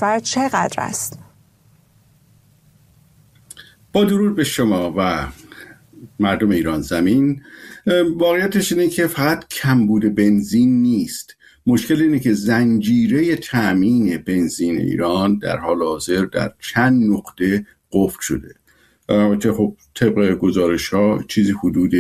کشور چقدر است؟ با درود به شما و مردم ایران زمین، واقعیتش اینه که فقط کمبود بنزین نیست. مشکل اینه که زنجیره تأمین بنزین ایران در حال حاضر در چند نقطه قفل شده. خب طبق گزارش ها چیزی حدود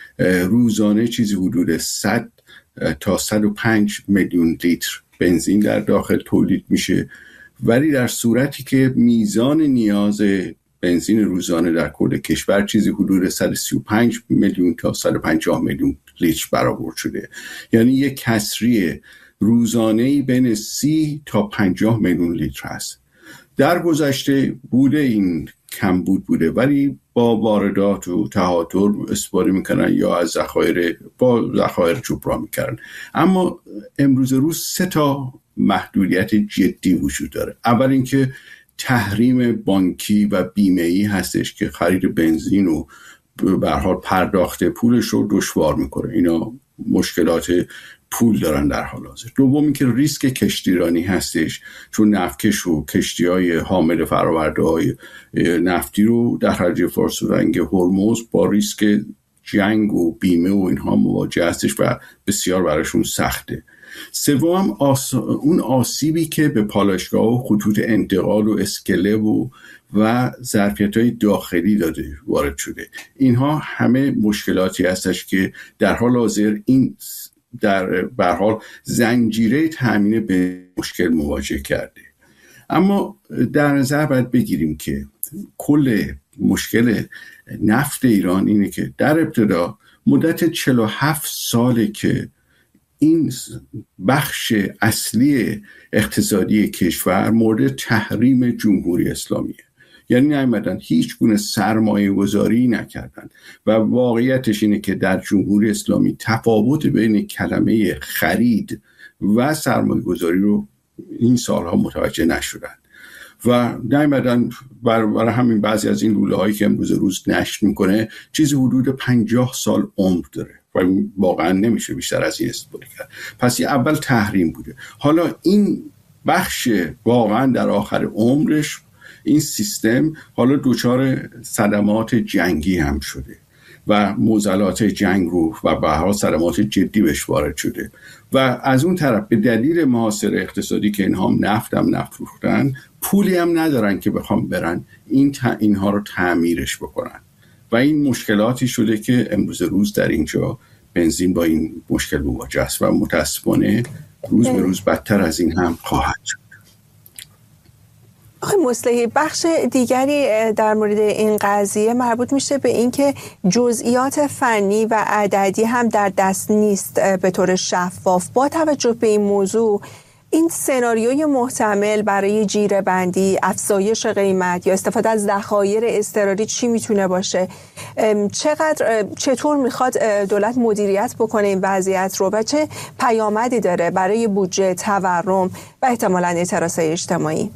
روزانه چیزی حدود 100 تا 105 میلیون لیتر بنزین در داخل تولید میشه، ولی در صورتی که میزان نیاز بنزین روزانه در کل کشور چیزی حدود 135 میلیون تا 150 میلیون لیتر برآورد شده. یعنی یک کسری روزانه‌ای بین 30 تا 50 میلیون لیتر هست. در گذشته بوده این کمبود بوده، ولی با واردات و تهاتر استفاده میکنن یا از ذخایر جبران میکنن. اما امروز روز 3 تا محدودیت جدی وجود داره. اول اینکه تحریم بانکی و بیمه‌ای هستش که خرید بنزین و به هر حال پرداخت پولش رو دشوار میکنه. اینا مشکلات پول دارن در حال حاضر. دوم اینکه ریسک کشتیرانی هستش، چون نفتکش و کشتی‌های حامل فرآورده‌های نفتی رو در خلیج فارس و رنگ هرمز با ریسک جنگ و بیمه و اینها مواجه هستش و بسیار براشون سخته. سوم اون آسیبی که به پالایشگاه و خطوط انتقال و اسکله و ظرفیت‌های داخلی داده وارد شده. اینها همه مشکلاتی هستش که در حال حاضر این به هر حال زنجیره تامین به مشکل مواجه کرده. اما در نظر باید بگیریم که کل مشکل نفت ایران اینه که در ابتدا مدت 47 ساله که این بخش اصلی اقتصادی کشور مورد تحریم جمهوری اسلامیه. یعنی نیامدن هیچ گونه سرمایه گذاری نکردن و واقعیتش اینه که در جمهوری اسلامی تفاوت بین کلمه خرید و سرمایه گذاری رو این سالها متوجه نشدن و نیامدن. برای همین بعضی از این لوله هایی که امروز روز نشر میکنه چیزی حدود 50 سال عمر داره و واقعا نمیشه بیشتر از این استفاده کرد. پس اول تحریم بوده. حالا این بخش واقعا در آخر عمرش این سیستم حالا دچار صدمات جنگی هم شده و معضلات جنگ رو و به هر حال صدمات جدی بهش وارد شده و از اون طرف به دلیل محاصره اقتصادی که اینها هم نفت فروختن، پولی هم ندارن که بخوام برن اینها رو تعمیرش بکنن و این مشکلاتی شده که امروز روز در اینجا بنزین با این مشکل مواجه است و متاسفانه روز به روز بدتر از این هم خواهد شد. آقای مصلحی، بخش دیگری در مورد این قضیه مربوط میشه به اینکه جزئیات فنی و عددی هم در دست نیست به طور شفاف. با توجه به این موضوع، این سناریوی محتمل برای جیره بندی، افزایش قیمت یا استفاده از ذخایر اضطراری چی میتونه باشه؟ چطور میخواد دولت مدیریت بکنه این وضعیت رو و چه پیامدی داره برای بودجه، تورم و احتمالاً اعتراضهای اجتماعی؟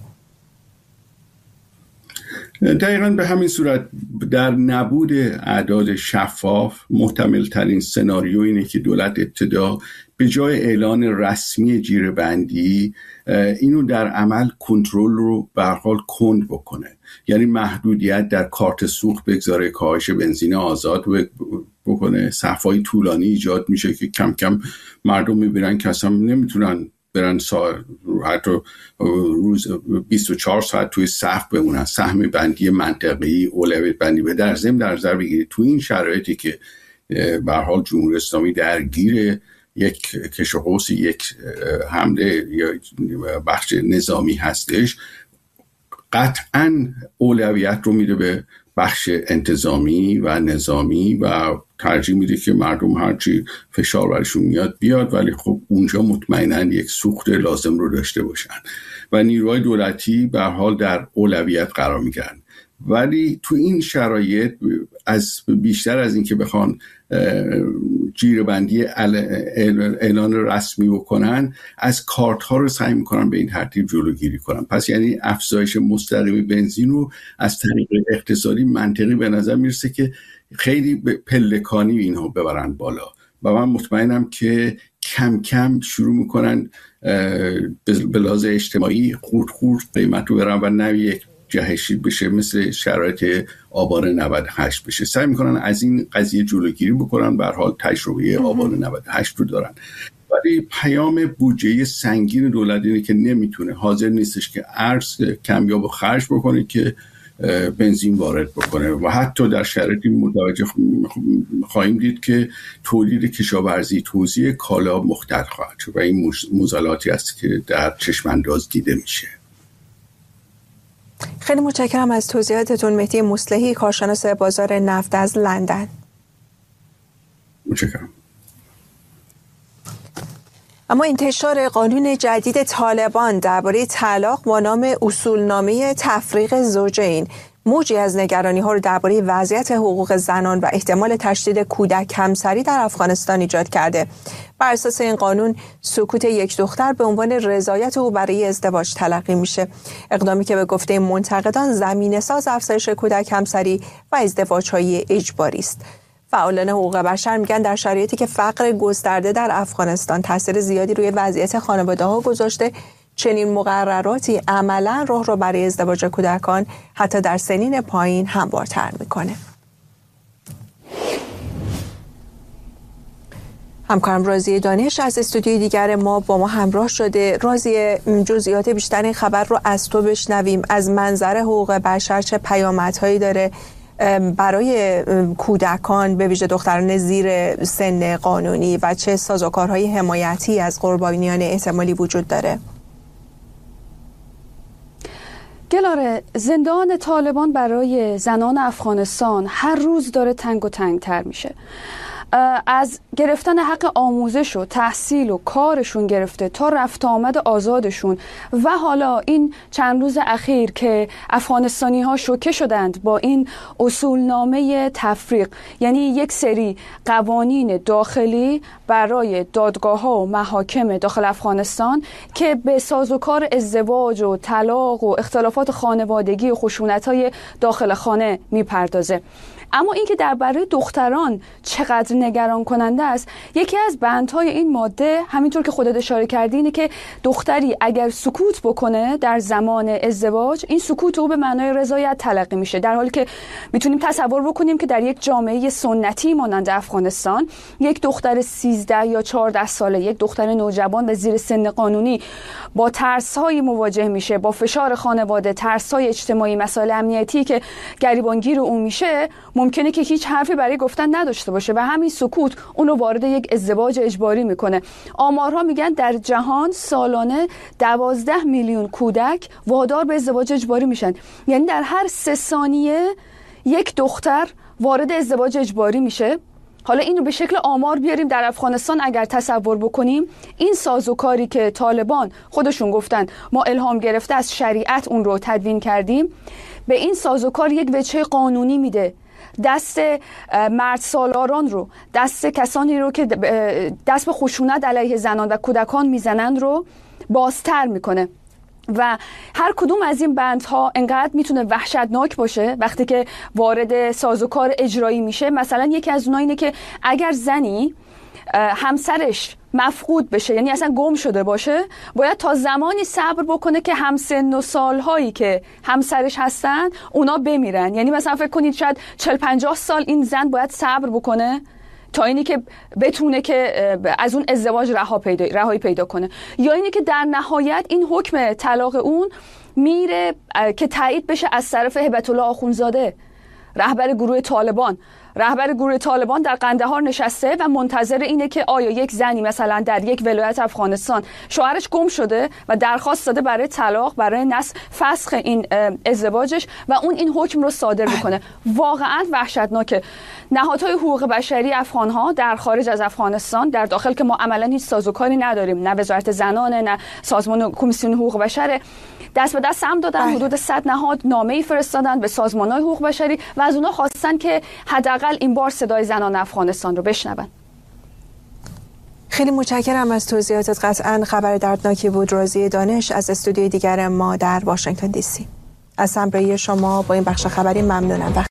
دقیقاً به همین صورت در نبود اعداد شفاف محتمل ترین سناریو اینه که دولت ابتدا به جای اعلان رسمی جیره بندی اینو در عمل کنترل رو به هر حال کند بکنه. یعنی محدودیت در کارت سوخت بگذاره، کاهش بنزین آزاد بکنه، صفای طولانی ایجاد میشه که کم کم مردم میبینن که اصلا نمیتونن برن حتی روز 24 ساعت توی صف بمونن. سهم بندی منطقه‌ای، اولویت بندی به در ضمن در نظر بگیرید تو این شرایطی که به هر حال جمهوری اسلامی درگیر یک کش و قوس، یک حمله یا بخش نظامی هستش، قطعاً اولویت رو میده به بخش انتظامی و نظامی و ترجیح میده که مردم هرچی فشار برشون میاد بیاد، ولی خب اونجا مطمئناً یک سوخت لازم رو داشته باشن و نیروهای دولتی به هر حال در اولویت قرار میگیرن. ولی تو این شرایط از بیشتر از این که بخوان جیره‌بندی اعلان رسمی بکنن، از کارت ها رو سعی میکنن به این ترتیب جلوگیری کنن. پس یعنی افزایش مستقیم بنزین رو از طریق اقتصادی منطقی به نظر میرسه که خیلی پلکانی اینها ببرن بالا و من مطمئنم که کم کم شروع میکنن به لحاظ اجتماعی خورد قیمت رو برن و نه یک جهشی بشه، مثل شرایط آبان 98 بشه. سعی میکنن از این قضیه جلوگیری بکنن. به هر حال تجربه آبان 98 رو دارن، ولی پیام بودجه سنگین دولت اینه که نمیتونه، حاضر نیستش که ارز کمیاب و خرج بکنه که بنزین وارد بکنه و حتی در شرایطی متوجه خواهیم دید که تولید کشاورزی، توزیع کالا مختل خواهد شد و این معضلاتی است که در چشم انداز دیده میشه. خیلی متشکرم از توضیحاتتون. مهدی مصلحی، کارشناس بازار نفت از لندن. متشکرم. اما انتشار قانون جدید طالبان درباره طلاق با نام اصولنامه تفریق زوجین موجی از نگرانی‌ها رو درباره وضعیت حقوق زنان و احتمال تشدید کودک همسری در افغانستان ایجاد کرده. بر اساس این قانون سکوت یک دختر به عنوان رضایت او برای ازدواج تلقی میشه، اقدامی که به گفته منتقدان زمینه‌ساز افزایش کودک همسری و ازدواج‌های اجباری است. فعالان حقوق بشر میگن در شرایطی که فقر گسترده در افغانستان تاثیر زیادی روی وضعیت خانواده‌ها گذاشته، چنین مقرراتی عملاً راه رو برای ازدواج کودکان حتی در سنین پایین هموارتر میکنه. همکارم رازی دانش از استودیوی دیگر ما با ما همراه شده. رازی، جزئیات بیشتر این خبر رو از تو بشنویم. از منظر حقوق بشر چه پیامدهایی داره برای کودکان، به ویژه دختران زیر سن قانونی، و چه سازوکارهای حمایتی از قربانیان احتمالی وجود داره؟ گلاره، زندان طالبان برای زنان افغانستان هر روز داره تنگ و تنگتر میشه. از گرفتن حق آموزش و تحصیل و کارشون گرفته تا رفت آمد آزادشون و حالا این چند روز اخیر که افغانستانی ها شوکه شدند با این اصولنامه تفریق، یعنی یک سری قوانین داخلی برای دادگاه ها و محاکم داخل افغانستان که به سازوکار ازدواج و طلاق و اختلافات خانوادگی و خشونت های داخل خانه میپردازه. اما این که درباره دختران چقدر نگران کننده است، یکی از بندهای این ماده همینطور که خودت اشاره کردی اینه که دختری اگر سکوت بکنه در زمان ازدواج، این سکوت او به معنای رضایت تلقی میشه، در حالی که میتونیم تصور بکنیم که در یک جامعه سنتی مانند افغانستان یک دختر 13 یا 14 ساله، یک دختر نوجوان و زیر سن قانونی با ترس‌های مواجه میشه، با فشار خانواده، ترس‌های اجتماعی، مسائل امنیتی که گریبانگیر اون میشه، ممکنه که هیچ حرفی برای گفتن نداشته باشه و همین سکوت اون رو وارد یک ازدواج اجباری میکنه. آمارها میگن در جهان سالانه 12 میلیون کودک وادار به ازدواج اجباری میشن، یعنی در هر 3 ثانیه یک دختر وارد ازدواج اجباری میشه. حالا این رو به شکل آمار بیاریم در افغانستان اگر تصور بکنیم، این سازوکاری که طالبان خودشون گفتن ما الهام گرفته از شریعت اون رو تدوین کردیم، به این سازوکار یک وجه قانونی میده، دست مرد سالاران رو، دست کسانی رو که دست به خشونت علیه زنان و کودکان میزنند رو بازتر میکنه. و هر کدوم از این بندها انقدر میتونه وحشتناک باشه وقتی که وارد سازوکار اجرایی میشه. مثلا یکی از اونها اینه که اگر زنی همسرش مفقود بشه، یعنی اصلا گم شده باشه، باید تا زمانی صبر بکنه که همسن و سالهایی که همسرش هستن اونا بمیرن. یعنی مثلا فکر کنید شاید 40-50 سال این زن باید صبر بکنه تا اینی که بتونه که از اون ازدواج رهایی پیدا کنه، یا اینی که در نهایت این حکم طلاق اون میره که تایید بشه از طرف هبت الله آخونزاده، رهبر گروه طالبان. رهبر گروه طالبان در قندهار نشسته و منتظر اینه که آیا یک زنی مثلا در یک ولایت افغانستان شوهرش گم شده و درخواست داده برای طلاق، برای فسخ این ازدواجش، و اون این حکم رو صادر بکنه. واقعا وحشتناکه. نهادهای حقوق بشری افغان‌ها در خارج از افغانستان، در داخل که ما عملاً هیچ سازوکاری نداریم، نه وزارت زنانه نه سازمان کمیسیون حقوق بشر، دست به دست هم دادن. حدود 100 نهاد نامه‌ای فرستادن به سازمان‌های حقوق بشری و از اونها خواستن که حداقل این بار صدای زنان افغانستان رو بشنون. خیلی متشکرم از توضیحاتت. قطعاً خبر دردناکی بود. رازی دانش از استودیوی دیگر ما در واشنگتن دی سی. از همراهی شما با این بخش خبری ممنونم.